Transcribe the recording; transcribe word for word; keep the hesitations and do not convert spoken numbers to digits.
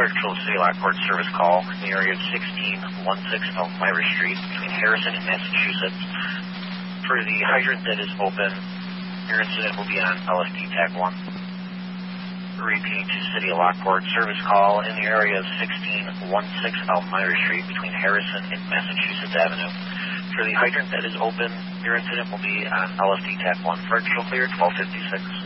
Virtual City Lockport service call in the area of sixteen sixteen Elmira Street between Harrison and Massachusetts. For the hydrant that is open, your incident will be on L S D tag one. Repeating to City of Lockport service call in the area of sixteen sixteen Elmira Street between Harrison and Massachusetts Avenue. For the hydrant that is open, your incident will be on L S D tag one. Virtual clear twelve fifty-six.